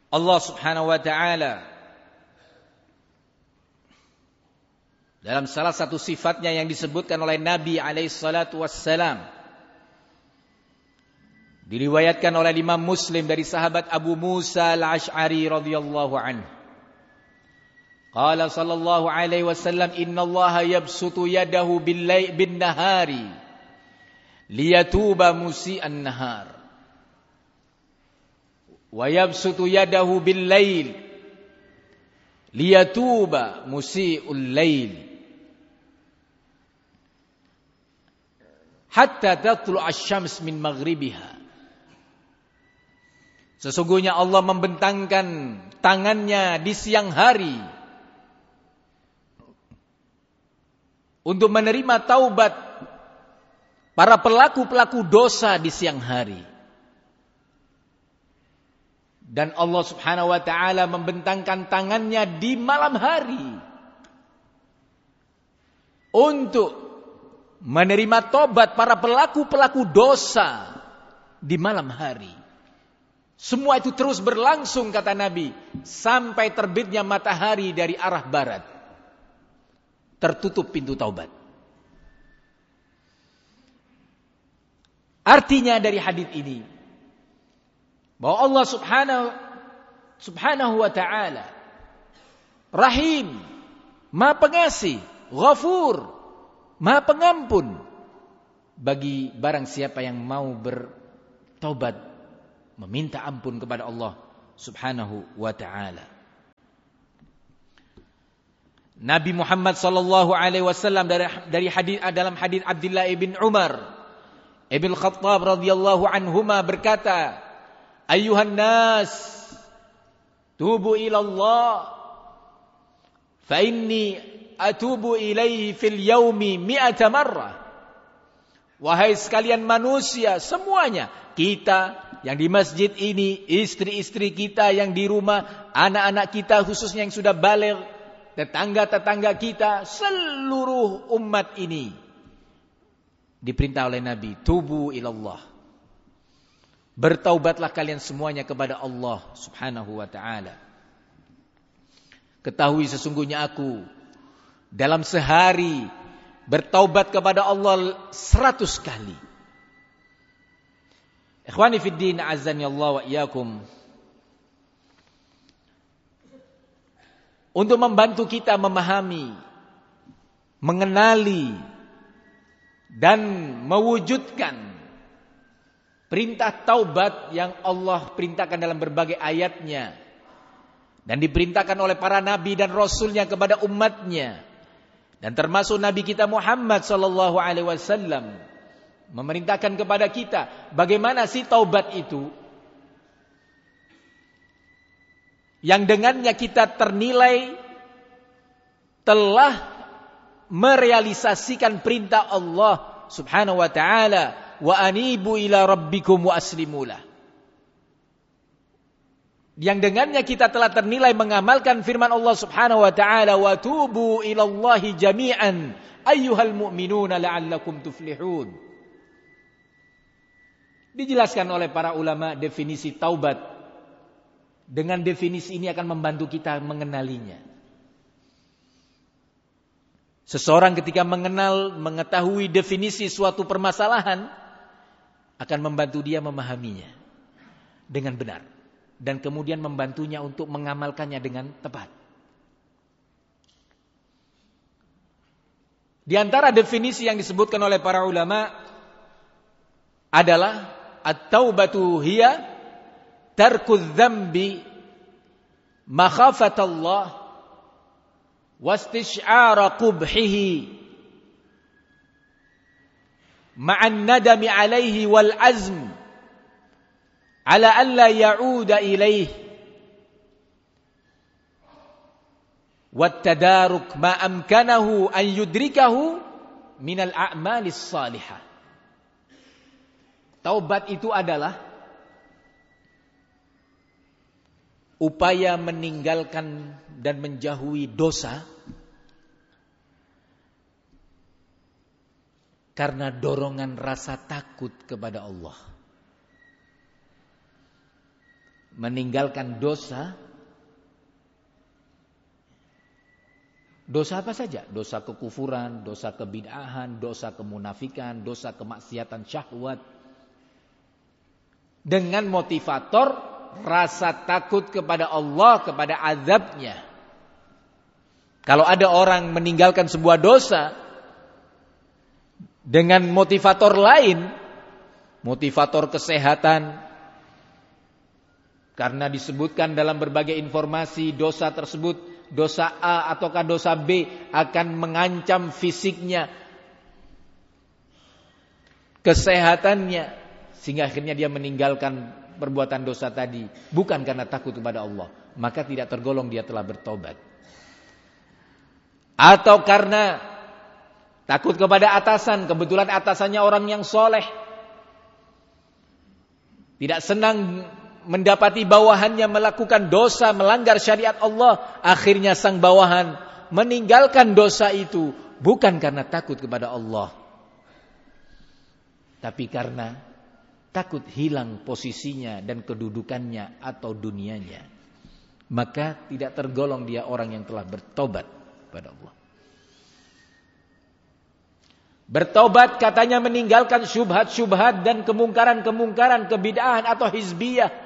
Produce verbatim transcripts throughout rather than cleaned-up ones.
Allah Subhanahu wa ta'ala dalam salah satu sifatnya yang disebutkan oleh Nabi alaihi salatu wassalam, diriwayatkan oleh Imam Muslim dari sahabat Abu Musa al-Ash'ari radhiyallahu anhu. Qala sallallahu alaihi wasallam, innallaha yabsutu yadahu bil-lail bin-nahari liyatuba musii'an nahar wa yabsutu yadahu bil-lail liyatuba musii'ul lail hatta tatlu'a asy-syams min maghribiha. Sesungguhnya Allah membentangkan tangannya di siang hari untuk menerima taubat para pelaku-pelaku dosa di siang hari. Dan Allah Subhanahu wa ta'ala membentangkan tangannya di malam hari untuk menerima tobat para pelaku-pelaku dosa di malam hari. Semua itu terus berlangsung, kata Nabi, sampai terbitnya matahari dari arah barat. Tertutup pintu taubat. Artinya dari hadis ini bahwa Allah Subhanahu Subhanahu wa ta'ala Rahim, Maha Pengasih, Ghafur, Maha Pengampun bagi barang siapa yang mau bertaubat, meminta ampun kepada Allah Subhanahu wa ta'ala. Nabi Muhammad sallallahu alaihi wasallam dari dari hadis dalam hadis Abdullah ibn Umar ibn Khattab radhiyallahu anhuma berkata, "Ayyuhan nas, tubu ila Allah, fa inni atubu ilaihi fil yaumi mi'ata marrah." Wahai sekalian manusia semuanya, kita yang di masjid ini, istri-istri kita yang di rumah, anak-anak kita khususnya yang sudah baligh, tetangga-tetangga kita, seluruh umat ini diperintah oleh Nabi, tubu ilallah. Bertaubatlah kalian semuanya kepada Allah Subhanahu wa ta'ala. Ketahui sesungguhnya aku dalam sehari bertaubat kepada Allah seratus kali. Ikhwani fid din, azani Allah wa iyyakum. Untuk membantu kita memahami, mengenali dan mewujudkan perintah taubat yang Allah perintahkan dalam berbagai ayatnya dan diperintahkan oleh para nabi dan rasulnya kepada umatnya, dan termasuk Nabi kita Muhammad sallallahu alaihi wasallam memerintahkan kepada kita bagaimana sih taubat itu yang dengannya kita ternilai telah merealisasikan perintah Allah Subhanahu wa ta'ala, wa anibu ila rabbikum wa aslimulah, yang dengannya kita telah ternilai mengamalkan firman Allah Subhanahu wa ta'ala, wa tubu ilallahi jami'an ayyuhal mu'minuna la'allakum tuflihun. Dijelaskan oleh para ulama definisi taubat. Dengan definisi ini akan membantu kita mengenalinya. Seseorang ketika mengenal, mengetahui definisi suatu permasalahan, akan membantu dia memahaminya dengan benar, dan kemudian membantunya untuk mengamalkannya dengan tepat. Di antara definisi yang disebutkan oleh para ulama adalah at-taubatu hiya tarku dzambi makhafatallah wastish'ara qubhihi ma'an nadami alaihi wal azm ala an la ya'uda ilaih wat tadaruk ma amkanahu an yudrikahu minal a'malis salihah. Taubat itu adalah upaya meninggalkan dan menjauhi dosa karena dorongan rasa takut kepada Allah. meninggalkan dosa. Dosa apa saja? Dosa kekufuran, dosa kebid'ahan, dosa kemunafikan, dosa kemaksiatan syahwat. Dengan motivator rasa takut kepada Allah, kepada azabnya. Kalau ada orang meninggalkan sebuah dosa dengan motivator lain, motivator kesehatan, karena disebutkan dalam berbagai informasi dosa tersebut, dosa A ataukah dosa B akan mengancam fisiknya, kesehatannya, sehingga akhirnya dia meninggalkan perbuatan dosa tadi bukan karena takut kepada Allah, maka tidak tergolong dia telah bertobat. Atau karena takut kepada atasan, kebetulan atasannya orang yang soleh, tidak senang mendapati bawahannya melakukan dosa, melanggar syariat Allah, akhirnya sang bawahan meninggalkan dosa itu bukan karena takut kepada Allah, tapi karena takut hilang posisinya dan kedudukannya atau dunianya. Maka tidak tergolong dia orang yang telah bertobat kepada Allah. Bertobat katanya meninggalkan syubhat-syubhat dan kemungkaran-kemungkaran, kebid'ahan atau hizbiyah.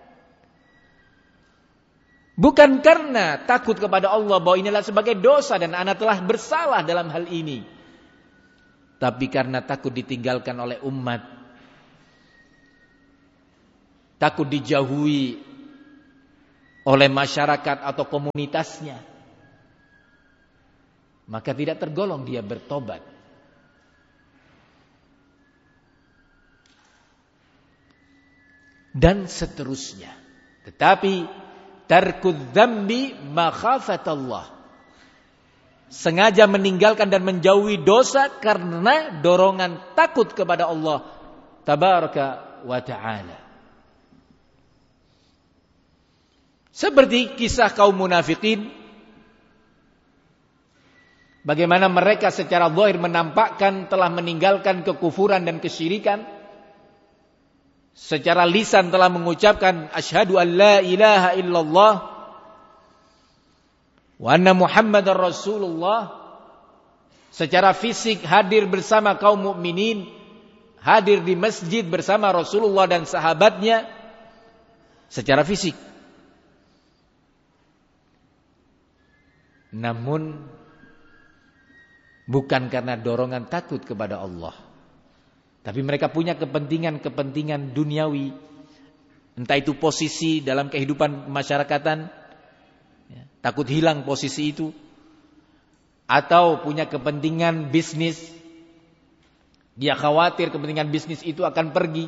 Bukan karena takut kepada Allah bahwa inilah sebagai dosa dan anak telah bersalah dalam hal ini, tapi karena takut ditinggalkan oleh umat, takut dijauhi oleh masyarakat atau komunitasnya, maka tidak tergolong dia bertobat. Dan seterusnya. Tetapi tarkud dzambi makhafatallah, sengaja meninggalkan dan menjauhi dosa karena dorongan takut kepada Allah tabaraka wa ta'ala. Seperti kisah kaum munafikin, bagaimana mereka secara zahir menampakkan telah meninggalkan kekufuran dan kesyirikan, secara lisan telah mengucapkan asyhadu an la ilaha illallah wa anna muhammadar rasulullah, secara fisik hadir bersama kaum mukminin, hadir di masjid bersama Rasulullah dan sahabatnya secara fisik, namun bukan karena dorongan takut kepada Allah, tapi mereka punya kepentingan-kepentingan duniawi, entah itu posisi dalam kehidupan masyarakatan, ya, takut hilang posisi itu, atau punya kepentingan bisnis, dia khawatir kepentingan bisnis itu akan pergi,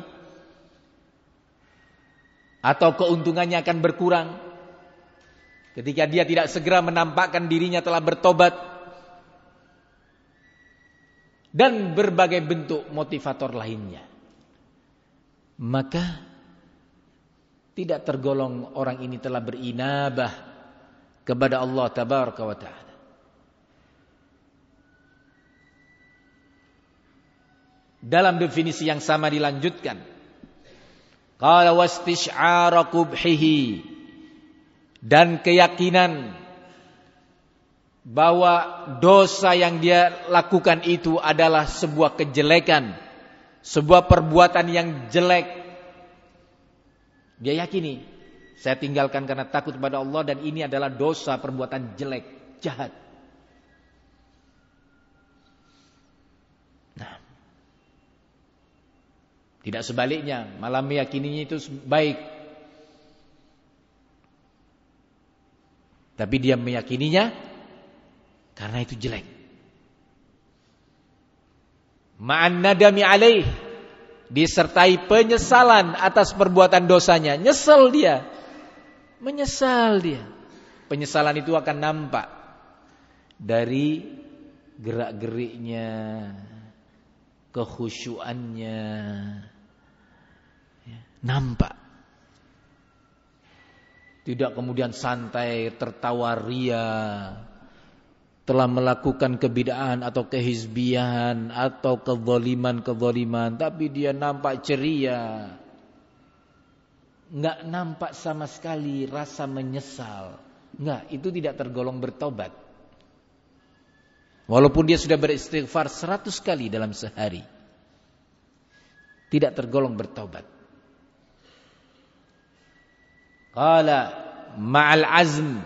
atau keuntungannya akan berkurang ketika dia tidak segera menampakkan dirinya telah bertobat, dan berbagai bentuk motivator lainnya. Maka tidak tergolong orang ini telah berinabah kepada Allah tabaraka wa ta'ala. Dalam definisi yang sama dilanjutkan, qala wastish'ara qubhihi, dan keyakinan bahwa dosa yang dia lakukan itu adalah sebuah kejelekan, sebuah perbuatan yang jelek. Dia yakini, saya tinggalkan karena takut kepada Allah dan ini adalah dosa, perbuatan jelek, jahat. Nah, tidak sebaliknya, malah meyakininya itu baik, tapi dia meyakininya karena itu jelek. Ma'an nadami alaih, disertai penyesalan atas perbuatan dosanya. Nyesal dia, menyesal dia. Penyesalan itu akan nampak dari gerak-geriknya, kekhusyuannya, nampak. Tidak kemudian santai, tertawa ria, telah melakukan kebid'ahan atau kehizbiyahan atau kezaliman-kezaliman, tapi dia nampak ceria, nggak nampak sama sekali rasa menyesal, nggak, itu tidak tergolong bertobat. Walaupun dia sudah beristighfar seratus kali dalam sehari, tidak tergolong bertobat. Qala ma'al azm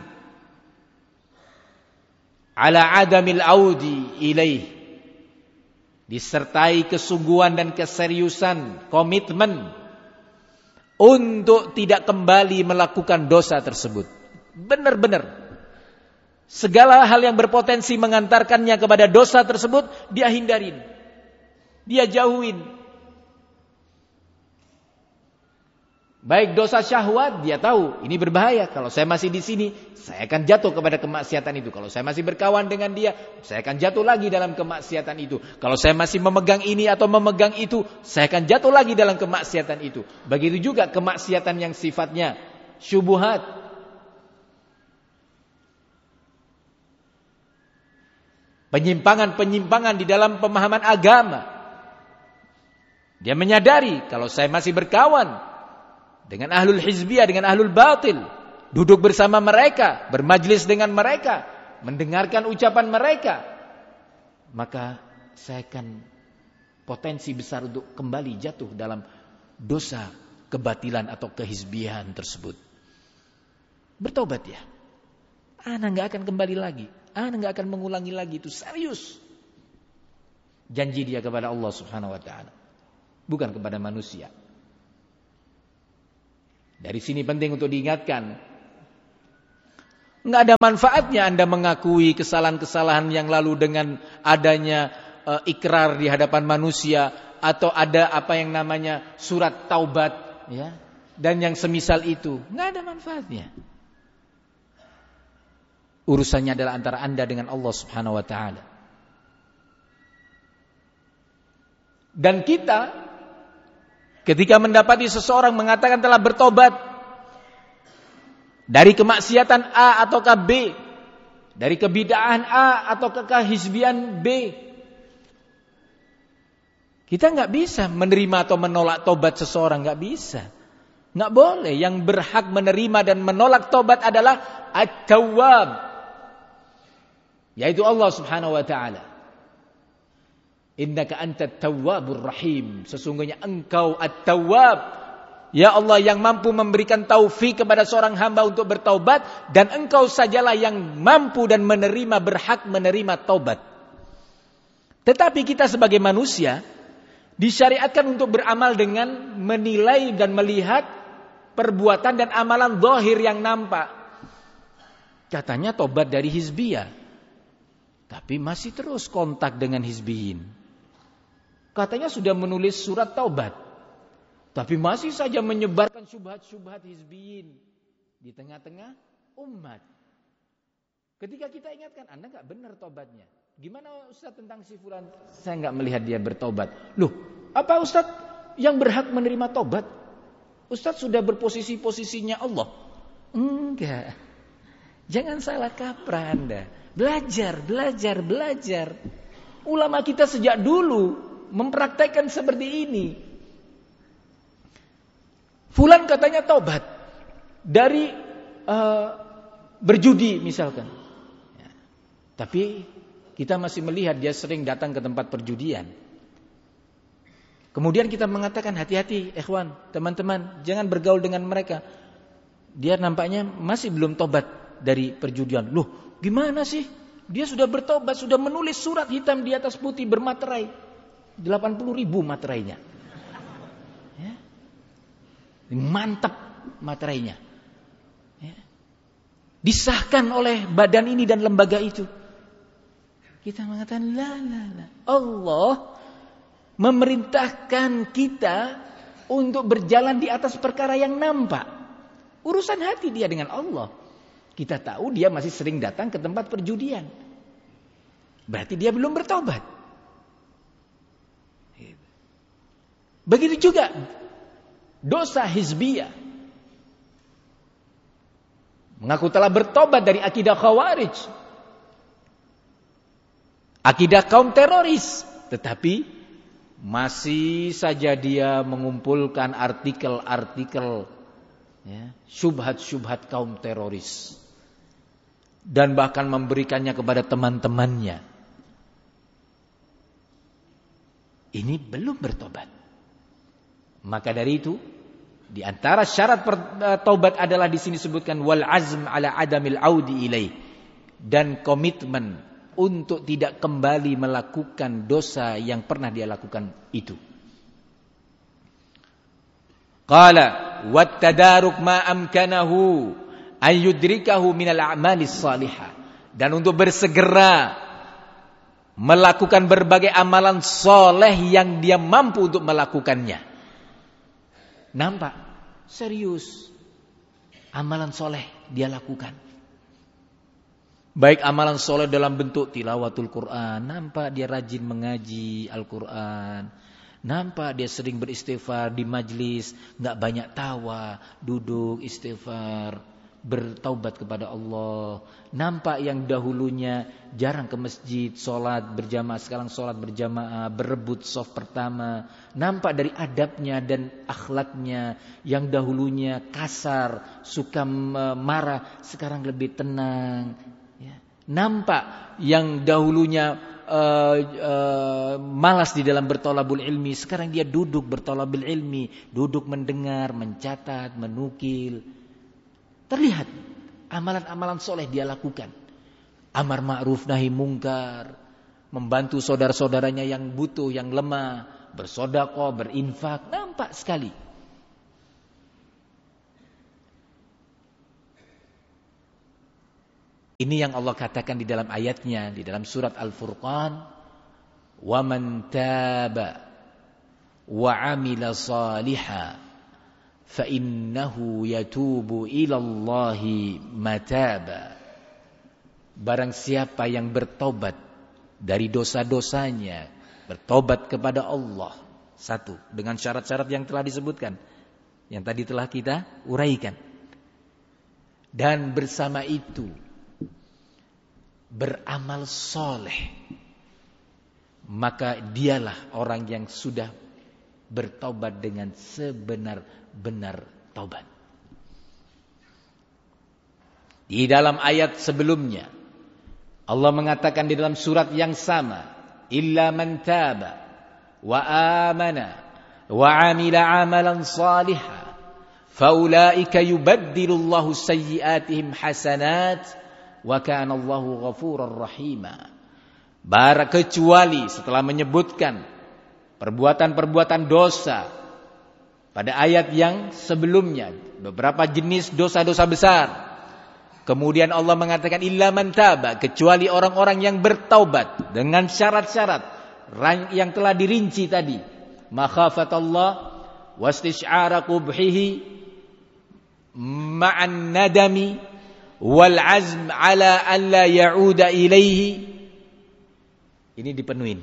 ala adamil audi ilaih, disertai kesungguhan dan keseriusan, komitmen untuk tidak kembali melakukan dosa tersebut. Benar-benar segala hal yang berpotensi mengantarkannya kepada dosa tersebut dia hindarin, dia jauhin. Baik dosa syahwat, dia tahu ini berbahaya. Kalau saya masih di sini, saya akan jatuh kepada kemaksiatan itu. Kalau saya masih berkawan dengan dia, saya akan jatuh lagi dalam kemaksiatan itu. Kalau saya masih memegang ini atau memegang itu, saya akan jatuh lagi dalam kemaksiatan itu. Begitu juga kemaksiatan yang sifatnya syubhat. Penyimpangan-penyimpangan di dalam pemahaman agama. Dia menyadari kalau saya masih berkawan dengan ahlul hizbiyah, dengan ahlul batil, duduk bersama mereka, bermajlis dengan mereka, mendengarkan ucapan mereka, maka saya akan potensi besar untuk kembali jatuh dalam dosa kebatilan atau kehizbiyahan tersebut. Bertobat ya, ana nggak akan kembali lagi, ana nggak akan mengulangi lagi, itu serius. Janji dia kepada Allah Subhanahu Wa Taala, bukan kepada manusia. Dari sini penting untuk diingatkan, nggak ada manfaatnya Anda mengakui kesalahan-kesalahan yang lalu dengan adanya uh, ikrar di hadapan manusia, atau ada apa yang namanya surat taubat, ya, dan yang semisal itu, nggak ada manfaatnya. Urusannya adalah antara Anda dengan Allah Subhanahu Wa Taala. Dan kita ketika mendapati seseorang mengatakan telah bertobat dari kemaksiatan A atau ke B, dari kebid'ahan A atau ke kehizbian B, kita nggak bisa menerima atau menolak tobat seseorang, nggak bisa, nggak boleh. Yang berhak menerima dan menolak tobat adalah At-Tawwab, yaitu Allah Subhanahu Wa Taala. Innaka antat tawwabur rahim. Sesungguhnya engkau at-tawwab, ya Allah, yang mampu memberikan taufik kepada seorang hamba untuk bertaubat, dan engkau sajalah yang mampu dan menerima, berhak menerima taubat. Tetapi kita sebagai manusia disyariatkan untuk beramal dengan menilai dan melihat perbuatan dan amalan zahir yang nampak. Katanya tobat dari hizbiyah, tapi masih terus kontak dengan hizbiyin. Katanya sudah menulis surat taubat, tapi masih saja menyebarkan syubhat-syubhat hizbiyin di tengah-tengah umat. Ketika kita ingatkan, Anda nggak benar tobatnya. Gimana Ustaz tentang si fulan? Saya nggak melihat dia bertobat. Loh, apa Ustaz yang berhak menerima tobat? Ustaz sudah berposisi posisinya Allah. Enggak. Jangan salah kaprah Anda. Belajar, belajar, belajar. Ulama kita sejak dulu mempraktekkan seperti ini. Fulan katanya taubat dari uh, berjudi misalkan, ya. Tapi kita masih melihat dia sering datang ke tempat perjudian. Kemudian kita mengatakan, hati-hati ikhwan, teman-teman, jangan bergaul dengan mereka. Dia nampaknya masih belum tobat dari perjudian. Loh, gimana sih? Dia sudah bertobat, sudah menulis surat hitam di atas putih bermaterai delapan puluh ribu materainya, ya. Mantap materainya, ya. Disahkan oleh badan ini dan lembaga itu. Kita mengatakan, la la la, Allah memerintahkan kita untuk berjalan di atas perkara yang nampak. Urusan hati dia dengan Allah. Kita tahu dia masih sering datang ke tempat perjudian, berarti dia belum bertobat. Begitu juga dosa hizbiyah. Mengaku telah bertobat dari akidah khawarij, akidah kaum teroris, tetapi masih saja dia mengumpulkan artikel-artikel ya, syubhat-syubhat kaum teroris dan bahkan memberikannya kepada teman-temannya. Ini belum bertobat. Maka dari itu, di antara syarat taubat adalah di sini disebutkan wal azm ala adamil audi ilaih, dan komitmen untuk tidak kembali melakukan dosa yang pernah dia lakukan itu. Qala wat tadaruk ma amkanahu ayyudrikahu minal a'malis salihah, dan untuk bersegera melakukan berbagai amalan soleh yang dia mampu untuk melakukannya. Nampak serius amalan soleh dia lakukan, baik amalan soleh dalam bentuk tilawatul Quran, nampak dia rajin mengaji Al-Quran, nampak dia sering beristighfar di majlis, nggak banyak tawa, duduk istighfar, bertaubat kepada Allah. Nampak yang dahulunya jarang ke masjid, sholat berjamaah, sekarang sholat berjamaah, berebut shaf pertama. Nampak dari adabnya dan akhlaknya, yang dahulunya kasar, suka marah, sekarang lebih tenang. Nampak yang dahulunya uh, uh, malas di dalam bertolabul ilmi, sekarang dia duduk bertolabul ilmi, duduk mendengar, mencatat, menukil. Terlihat amalan-amalan soleh dia lakukan. Amar ma'ruf nahi mungkar, membantu saudara-saudaranya yang butuh, yang lemah, bersedekah, berinfak, nampak sekali. Ini yang Allah katakan di dalam ayatnya, di dalam surat Al-Furqan, wa man taba wa 'amila shalihan fa innahu yatubu ilallahi mataba. Barang siapa yang bertobat dari dosa-dosanya, bertobat kepada Allah, satu, dengan syarat-syarat yang telah disebutkan, yang tadi telah kita uraikan, dan bersama itu beramal soleh, maka dialah orang yang sudah bertobat dengan sebenar-benar taubat. Di dalam ayat sebelumnya Allah mengatakan di dalam surat yang sama, illa man taba wa amana wa amila amalan salihan faulaika yubaddilullahu sayyiatihim hasanat wa kana Allahu ghafurar rahima. Bara kecuali setelah menyebutkan perbuatan-perbuatan dosa pada ayat yang sebelumnya, beberapa jenis dosa-dosa besar, kemudian Allah mengatakan illa man taba, kecuali orang-orang yang bertaubat dengan syarat-syarat yang telah dirinci tadi, makhafatallah wastisy'ara qubhihi ma'an nadami wal azm ala an la ya'uda ilaihi. Ini dipenuhin.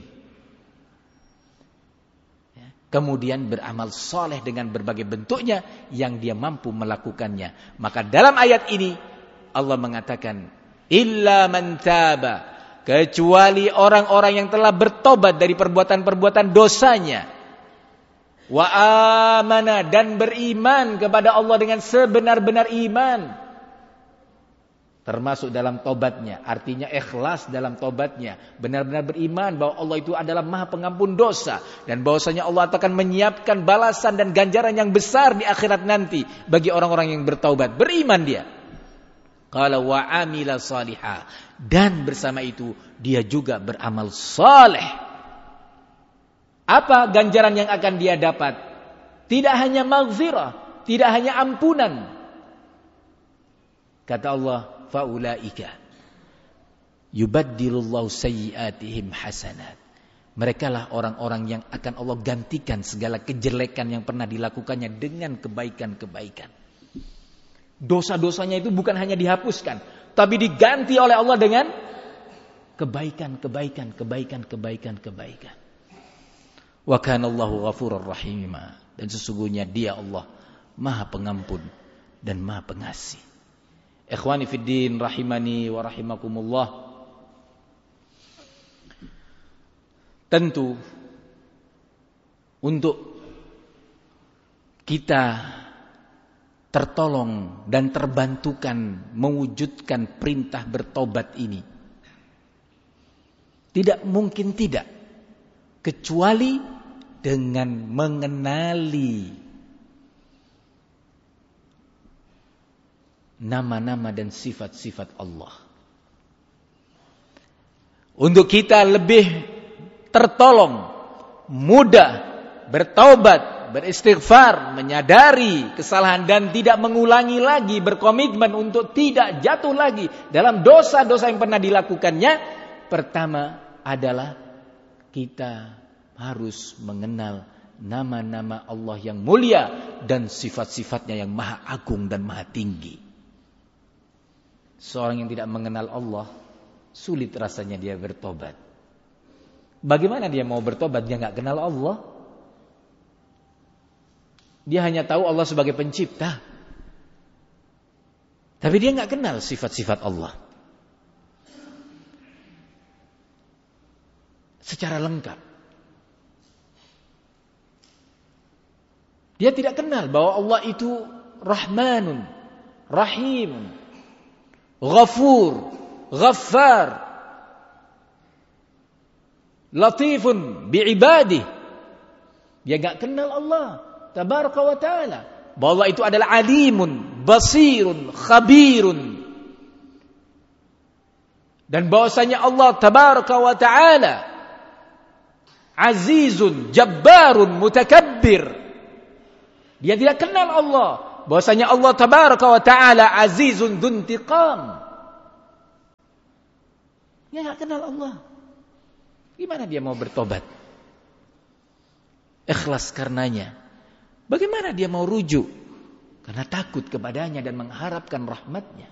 Kemudian beramal soleh dengan berbagai bentuknya yang dia mampu melakukannya. Maka dalam ayat ini Allah mengatakan illa man taba, kecuali orang-orang yang telah bertobat dari perbuatan-perbuatan dosanya, wa amana, dan beriman kepada Allah dengan sebenar-benar iman, termasuk dalam tobatnya, artinya ikhlas dalam tobatnya, benar-benar beriman bahwa Allah itu adalah Maha Pengampun dosa, dan bahwasanya Allah akan menyiapkan balasan dan ganjaran yang besar di akhirat nanti bagi orang-orang yang bertaubat. Beriman dia. Qala wa amila salihah, dan bersama itu dia juga beramal saleh. Apa ganjaran yang akan dia dapat? Tidak hanya maghfirah, tidak hanya ampunan. Kata Allah, faulaika yubaddilullahu sayyiatihim hasanat. Mereka lah orang-orang yang akan Allah gantikan segala kejelekan yang pernah dilakukannya dengan kebaikan-kebaikan. Dosa-dosanya itu bukan hanya dihapuskan, tapi diganti oleh Allah dengan kebaikan-kebaikan, kebaikan-kebaikan, kebaikan. Wa kana Allahu ghafurur rahim. Dan sesungguhnya Dia Allah Maha Pengampun dan Maha Pengasih. Ikhwani fiddin rahimani wa rahimakumullah. Tentu untuk kita tertolong dan terbantukan mewujudkan perintah bertobat ini? Tidak mungkin tidak, kecuali dengan mengenali nama-nama dan sifat-sifat Allah. Untuk kita lebih tertolong, mudah bertaubat, beristighfar, menyadari kesalahan dan tidak mengulangi lagi, berkomitmen untuk tidak jatuh lagi dalam dosa-dosa yang pernah dilakukannya. Pertama adalah kita harus mengenal nama-nama Allah yang mulia dan sifat-sifatnya yang maha agung dan maha tinggi. Seorang yang tidak mengenal Allah, sulit rasanya dia bertobat. Bagaimana dia mau bertobat? Dia nggak kenal Allah. Dia hanya tahu Allah sebagai pencipta, tapi dia nggak kenal sifat-sifat Allah secara lengkap. Dia tidak kenal bahwa Allah itu Rahmanun, Rahim, Ghafur, Ghaffar, Latifun bi'ibadih. Dia enggak kenal Allah tabaraka wa ta'ala, bahwa Allah itu adalah alimun, basirun, khabirun, dan bahwasanya Allah tabaraka wa ta'ala azizun, jabbarun, mutakabbir. Dia tidak kenal Allah, bahwasanya Allah tabaraka wa ta'ala azizun dzuntiqam. Dia enggak kenal Allah. Gimana dia mau bertobat? Ikhlas karenanya. Bagaimana dia mau rujuk? Karena takut kepadanya dan mengharapkan rahmatnya.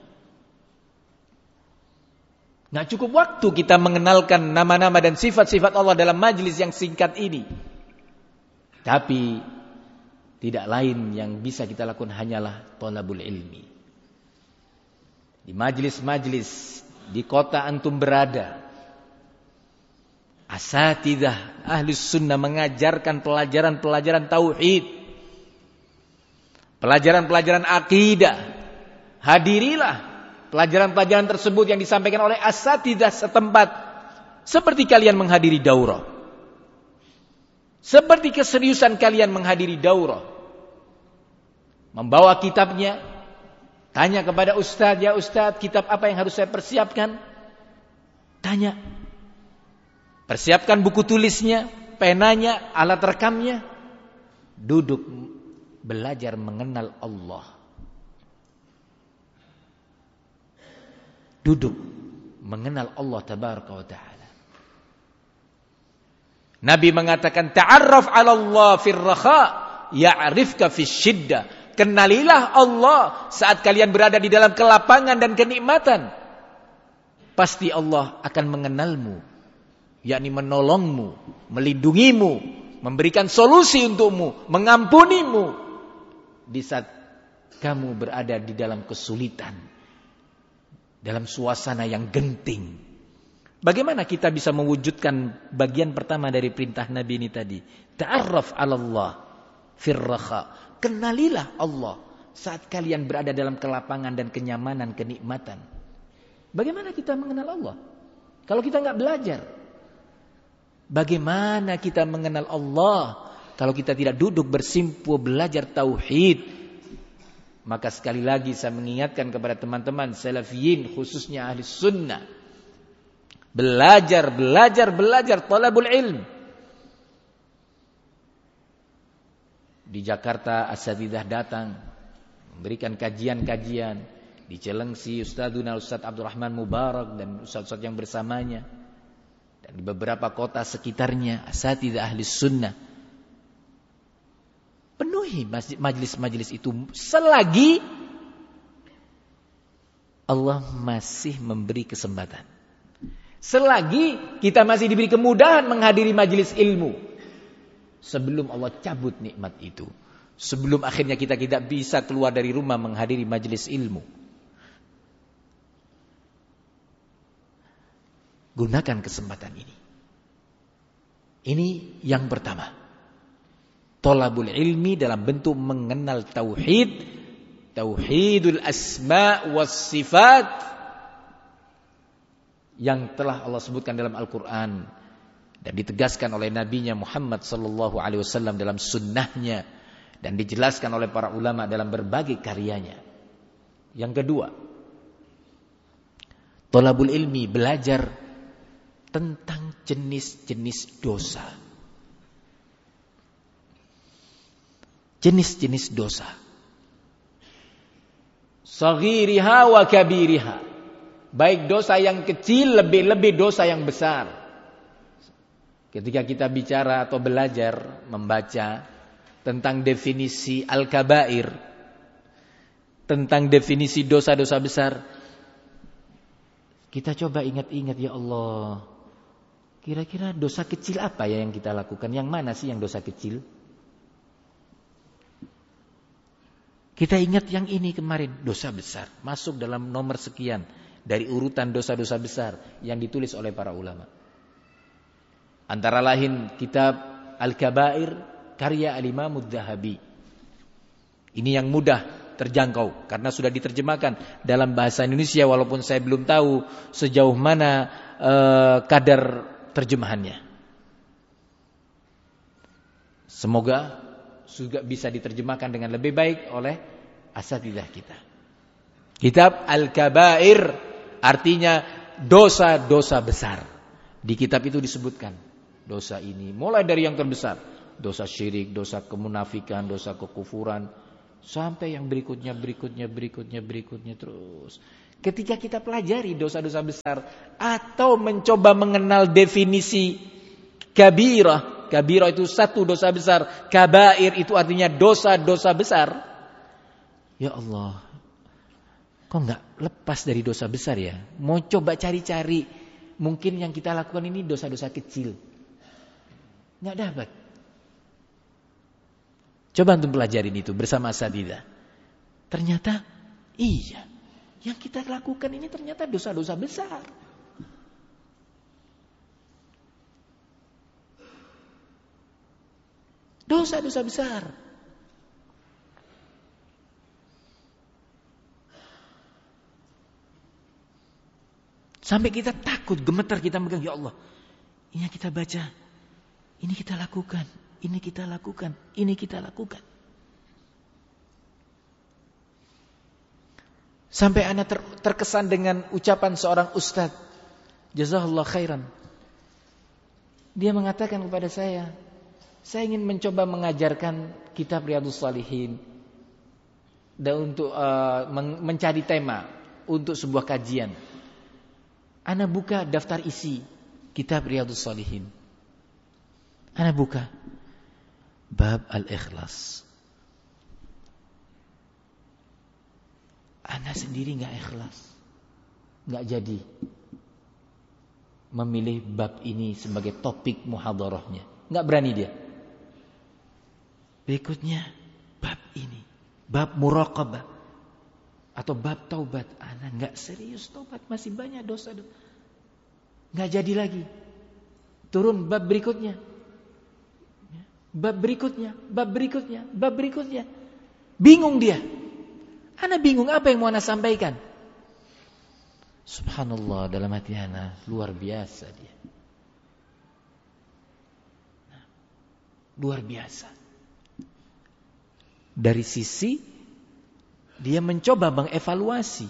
Nggak cukup waktu kita mengenalkan nama-nama dan sifat-sifat Allah dalam majlis yang singkat ini. Tapi tidak lain yang bisa kita lakukan hanyalah thalabul ilmi. Di majlis-majlis di kota antum berada, asatidzah ahli sunnah mengajarkan pelajaran-pelajaran tauhid, pelajaran-pelajaran akidah. Hadirilah pelajaran-pelajaran tersebut yang disampaikan oleh asatidzah setempat, seperti kalian menghadiri daurah, seperti keseriusan kalian menghadiri daurah. Membawa kitabnya, tanya kepada ustaz, ya ustaz, kitab apa yang harus saya persiapkan? Tanya. Persiapkan buku tulisnya, penanya, alat rekamnya. Duduk belajar mengenal Allah. Duduk mengenal Allah tabaraka wa ta'ala. Nabi mengatakan, ta'arraf 'ala Allah fir rakha ya'rifka fis syiddah. Kenalilah Allah saat kalian berada di dalam kelapangan dan kenikmatan. Pasti Allah akan mengenalmu, yakni menolongmu, melindungimu, memberikan solusi untukmu, mengampunimu di saat kamu berada di dalam kesulitan, dalam suasana yang genting. Bagaimana kita bisa mewujudkan bagian pertama dari perintah Nabi ini tadi? Ta'arraf 'ala Allah fir rakha. Kenalilah Allah saat kalian berada dalam kelapangan dan kenyamanan, kenikmatan. Bagaimana kita mengenal Allah kalau kita nggak belajar? Bagaimana kita mengenal Allah kalau kita tidak duduk bersimpu belajar tauhid? Maka sekali lagi saya mengingatkan kepada teman-teman salafiyin, khususnya ahli sunnah, belajar, belajar, belajar, talabul ilm. Di Jakarta asatidzah datang memberikan kajian-kajian. Di Cilengsi Ustadzuna Ustadz Abdurrahman Mubarak dan ustadz-ustadz yang bersamanya. Dan di beberapa kota sekitarnya asatidzah ahli sunnah. Penuhi majlis-majlis itu selagi Allah masih memberi kesempatan. Selagi kita masih diberi kemudahan menghadiri majlis ilmu. Sebelum Allah cabut nikmat itu, sebelum akhirnya kita tidak bisa keluar dari rumah menghadiri majelis ilmu, gunakan kesempatan ini. Ini yang pertama, thalabul ilmi dalam bentuk mengenal tauhid tauhidul asma was sifat yang telah Allah sebutkan dalam Al-Quran dan ditegaskan oleh Nabi-Nya Muhammad sallallahu alaihi wasallam dalam sunnahnya dan dijelaskan oleh para ulama dalam berbagai karyanya. Yang kedua, thalabul ilmi, belajar tentang jenis-jenis dosa. Jenis-jenis dosa. Saghiriha wa kabiriha. Baik dosa yang kecil, lebih-lebih dosa yang besar. Ketika kita bicara atau belajar, membaca tentang definisi al-kabair, tentang definisi dosa-dosa besar, kita coba ingat-ingat, ya Allah, kira-kira dosa kecil apa ya yang kita lakukan? Yang mana sih yang dosa kecil? Kita ingat yang ini kemarin, dosa besar, masuk dalam nomor sekian dari urutan dosa-dosa besar yang ditulis oleh para ulama. Antara lain kitab Al-Kabair karya Al-Imam Adz-Dzahabi. Ini yang mudah terjangkau karena sudah diterjemahkan dalam bahasa Indonesia, walaupun saya belum tahu sejauh mana eh, kadar terjemahannya. Semoga juga bisa diterjemahkan dengan lebih baik oleh asatidzah kita. Kitab Al-Kabair artinya dosa-dosa besar. Di kitab itu disebutkan dosa ini mulai dari yang terbesar, dosa syirik, dosa kemunafikan, dosa kekufuran, sampai yang berikutnya, berikutnya, berikutnya, berikutnya terus. Ketika kita pelajari dosa-dosa besar atau mencoba mengenal definisi kabirah, kabirah itu satu dosa besar, kabair itu artinya dosa-dosa besar. Ya Allah, kok enggak lepas dari dosa besar ya? Mau coba cari-cari, mungkin yang kita lakukan ini dosa-dosa kecil. Enggak dapat. Coba untuk pelajarin itu bersama asatidzah. Ternyata iya, yang kita lakukan ini ternyata dosa-dosa besar. Dosa-dosa besar. Sampai kita takut, gemetar kita megang, ya Allah, ini yang kita baca, ini kita lakukan, ini kita lakukan, ini kita lakukan. Sampai anak ter, terkesan dengan ucapan seorang ustadz, jazakallahu khairan. Dia mengatakan kepada saya, saya ingin mencoba mengajarkan kitab Riyadhus Shalihin dan untuk uh, men- mencari tema untuk sebuah kajian. Ana buka daftar isi kitab Riyadhus Shalihin. Ana buka bab al-ikhlas. Ana sendiri enggak ikhlas. Enggak jadi memilih bab ini sebagai topik muhadharahnya. Enggak berani dia. Berikutnya bab ini, bab muraqabah atau bab taubat. Ana enggak serius taubat, masih banyak dosa. Enggak jadi lagi. Turun bab berikutnya. Bab berikutnya, bab berikutnya, bab berikutnya. Bingung dia. Ana bingung apa yang mau ana sampaikan. Subhanallah, dalam hati ana luar biasa dia. Luar biasa. Dari sisi dia mencoba mengevaluasi.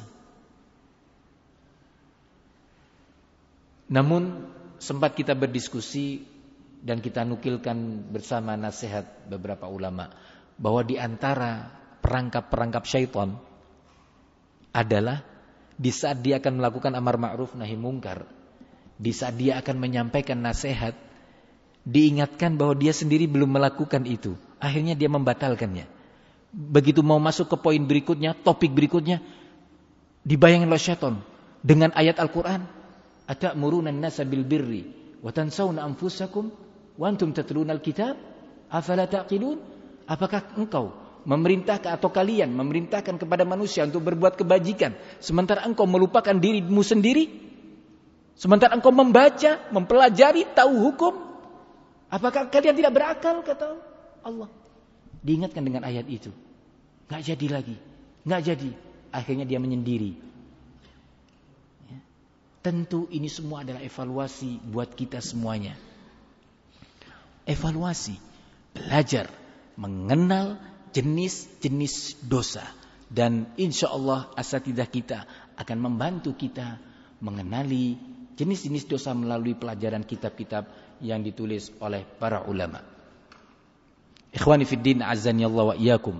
Namun sempat kita berdiskusi dan kita nukilkan bersama nasihat beberapa ulama bahwa di antara perangkap-perangkap syaitan adalah di saat dia akan melakukan amar ma'ruf nahi mungkar, di saat dia akan menyampaikan nasihat, diingatkan bahwa dia sendiri belum melakukan itu, akhirnya dia membatalkannya. Begitu mau masuk ke poin berikutnya, topik berikutnya, dibayangin oleh syaitan dengan ayat Al-Quran, atamuruna an-nasa bil birri wa tansawna anfusakum wa antum tatluna al-kitab afala taqilun. Apakah engkau memerintahkan atau kalian memerintahkan kepada manusia untuk berbuat kebajikan sementara engkau melupakan dirimu sendiri? Sementara engkau membaca, mempelajari, tahu hukum, apakah kalian tidak berakal, kata Allah. Diingatkan dengan ayat itu. Gak jadi lagi. Nggak jadi. Akhirnya dia menyendiri. Ya. Tentu ini semua adalah evaluasi buat kita semuanya. Evaluasi. Belajar. Mengenal jenis-jenis dosa. Dan insya Allah asatidzah kita akan membantu kita mengenali jenis-jenis dosa melalui pelajaran kitab-kitab yang ditulis oleh para ulama. Ikhwani fiddin azani Allah wa iyyakum.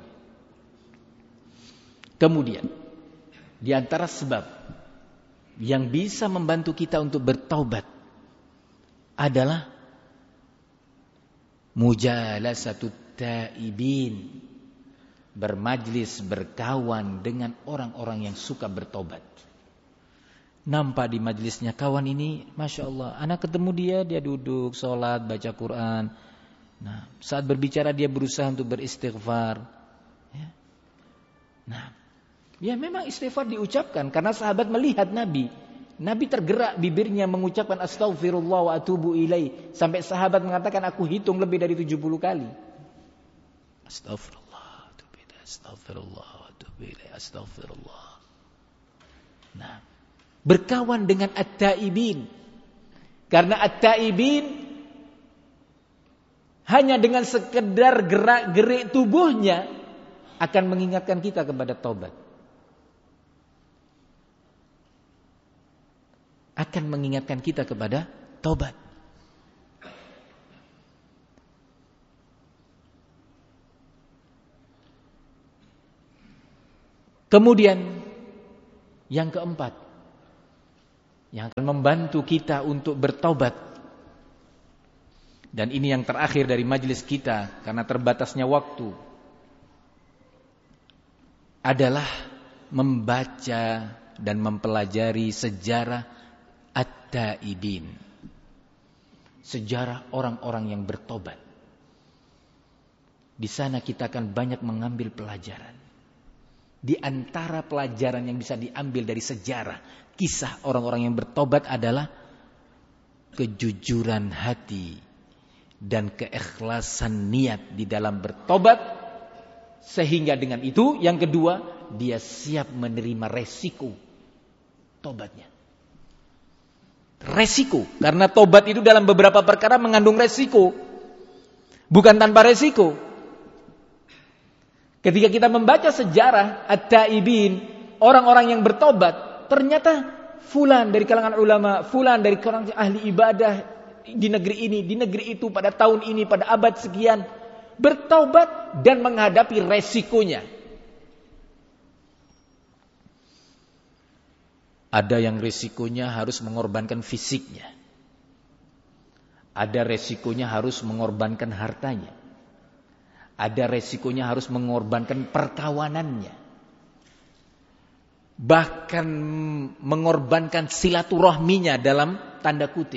Kemudian di antara sebab yang bisa membantu kita untuk bertaubat adalah mujalasatut taibin, bermajlis, berkawan dengan orang-orang yang suka bertobat. Nampak di majlisnya kawan ini, Masya Allah, anak ketemu dia, dia duduk, sholat, baca Quran. Nah, saat berbicara dia berusaha untuk beristighfar. Ya. Nah, ya memang istighfar diucapkan karena sahabat melihat Nabi. Nabi tergerak bibirnya mengucapkan astaghfirullah wa atubu ilaih. Sampai sahabat mengatakan aku hitung lebih dari tujuh puluh kali. Astaghfirullah, atubu ilaih, astaghfirullah, atubu ilaih, astaghfirullah. Nah, berkawan dengan at-taibin. Karena at-taibin hanya dengan sekedar gerak-gerik tubuhnya akan mengingatkan kita kepada taubat. Akan mengingatkan kita kepada taubat. Kemudian yang keempat yang akan membantu kita untuk bertaubat, dan ini yang terakhir dari majelis kita karena terbatasnya waktu, adalah membaca dan mempelajari sejarah at-taibin, sejarah orang-orang yang bertobat. Di sana kita akan banyak mengambil pelajaran. Di antara pelajaran yang bisa diambil dari sejarah kisah orang-orang yang bertobat adalah kejujuran hati dan keikhlasan niat di dalam bertobat, sehingga dengan itu yang kedua dia siap menerima resiko tobatnya. Resiko, karena tobat itu dalam beberapa perkara mengandung resiko, bukan tanpa resiko. Ketika kita membaca sejarah at-taibin, orang-orang yang bertobat, ternyata fulan dari kalangan ulama, fulan dari kalangan ahli ibadah di negeri ini, di negeri itu, pada tahun ini, pada abad sekian, bertaubat dan menghadapi resikonya. Ada yang resikonya harus mengorbankan fisiknya. Ada resikonya harus mengorbankan hartanya. Ada resikonya harus mengorbankan perkawanannya. Bahkan mengorbankan silaturahminya dalam tanda kutip.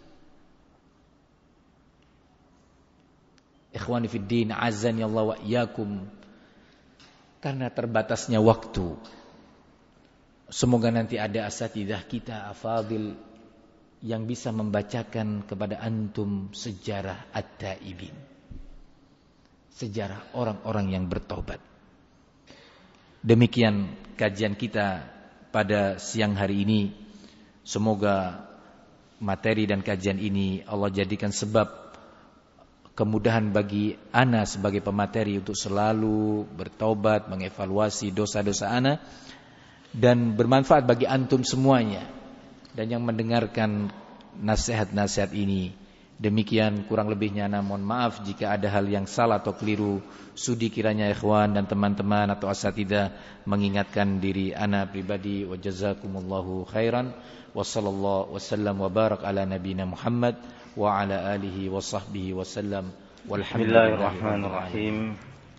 Ikhwani fiddin, azani Allah wa iyyakum. Karena terbatasnya waktu, semoga nanti ada asatidzah kita afadil yang bisa membacakan kepada antum sejarah at-taibin, sejarah orang-orang yang bertobat. Demikian kajian kita pada siang hari ini. Semoga materi dan kajian ini Allah jadikan sebab kemudahan bagi ana sebagai pemateri untuk selalu bertaubat, mengevaluasi dosa-dosa ana, dan bermanfaat bagi antum semuanya dan yang mendengarkan nasihat-nasihat ini. Demikian kurang lebihnya, namun maaf jika ada hal yang salah atau keliru. Sudi kiranya ikhwan dan teman-teman atau asatidzah mengingatkan diri ana pribadi. Wa jazakumullahu khairan. Wa sallallahu wasallam wa barak ala nabiyina Muhammad wa ala alihi wa sahbihi wasallam. Bismillahirrahmanirrahim.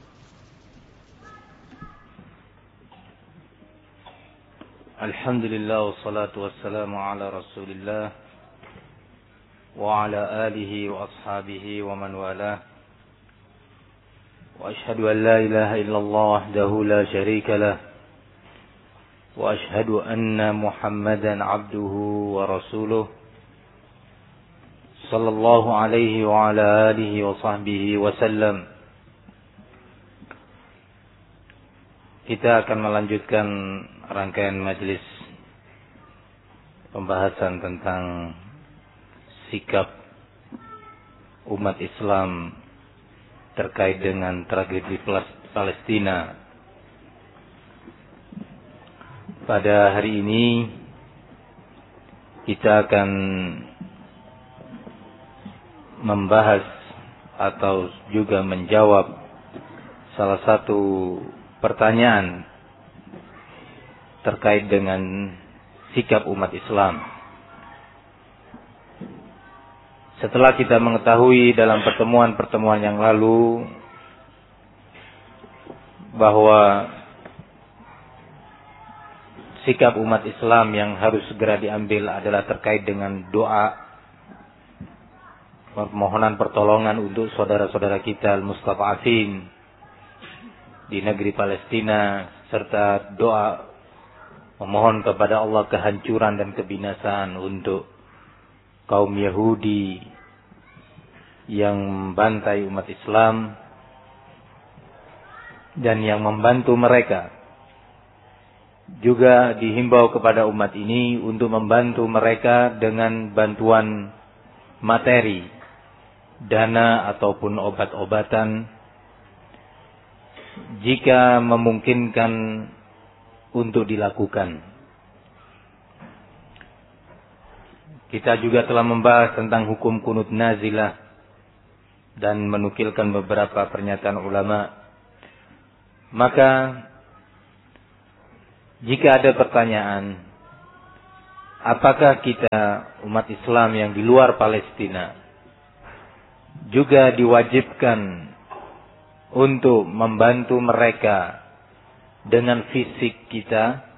Alhamdulillah wassalatu wassalamu ala Rasulillah wa ala alihi wa ashabihi wa man walah. Wa ashhadu an la ilaha illallah wahdahu la syarika lah. Wa ashhadu anna Muhammadan abduhu wa rasuluh. Sallallahu alaihi wa ala alihi wa sahbihi wa sallam. Kita akan melanjutkan rangkaian majelis pembahasan tentang sikap umat Islam terkait dengan tragedi Palestina. Pada hari ini kita akan membahas atau juga menjawab salah satu pertanyaan terkait dengan sikap umat Islam. Setelah kita mengetahui dalam pertemuan-pertemuan yang lalu bahwa sikap umat Islam yang harus segera diambil adalah terkait dengan doa, permohonan pertolongan untuk saudara-saudara kita al-mustad'afin di negeri Palestina, serta doa memohon kepada Allah kehancuran dan kebinasaan untuk kaum Yahudi yang membantai umat Islam dan yang membantu mereka. Juga dihimbau kepada umat ini untuk membantu mereka dengan bantuan materi, dana ataupun obat-obatan jika memungkinkan untuk dilakukan. Kita juga telah membahas tentang hukum kunut nazilah dan menukilkan beberapa pernyataan ulama. Maka jika ada pertanyaan, apakah kita umat Islam yang di luar Palestina juga diwajibkan untuk membantu mereka dengan fisik kita